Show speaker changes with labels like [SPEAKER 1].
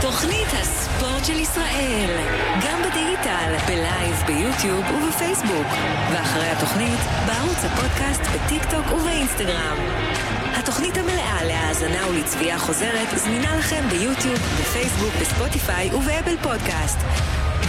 [SPEAKER 1] תוכנית הספורט של ישראל, גם בדיגיטל, בלייב, ביוטיוב ובפייסבוק, ואחרי התוכנית בערוץ הפודקאסט, בטיק-טוק ובאינסטגרם. התוכנית המלאה להאזנה ולצפייה חוזרת זמינה לכם ביוטיוב, בפייסבוק, בספוטיפיי ובאפל פודקאסט.